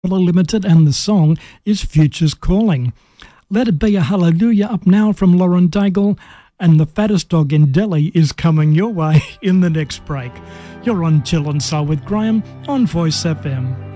Limited, and the song is Futures Calling. Let It Be a Hallelujah up now from Lauren Daigle, and The Fattest Dog in Delhi is coming your way in the next break. You're on Chill and Soul with Graham on Voice FM.